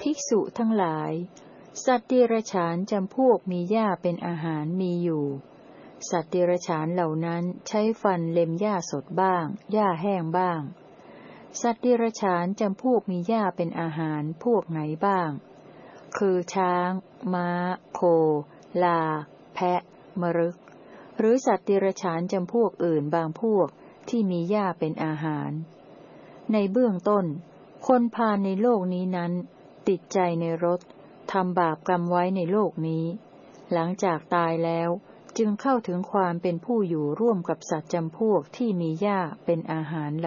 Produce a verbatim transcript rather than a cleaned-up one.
ภิกษุทั้งหลายสัตว์เดรัจฉานจำพวกมีหญ้าเป็นอาหารมีอยู่สัตว์เดรัจฉานเหล่านั้นใช้ฟันเล็มหญ้าสดบ้างหญ้าแห้งบ้างสัตว์เดรัจฉานจำพวกมีหญ้าเป็นอาหารพวกไหนบ้างคือช้างม้าโคลาแพะมรึกหรือสัตว์เดรัจฉานจำพวกอื่นบางพวกที่มีหญ้าเป็นอาหารในเบื้องต้นคนพาลในโลกนี้นั้นติดใจในรสทำบาปกรรมไว้ในโลกนี้หลังจากตายแล้วจึงเข้าถึงความเป็นผู้อยู่ร่วมกับสัตว์จำพวกที่มีหญ้าเป็นอาหาร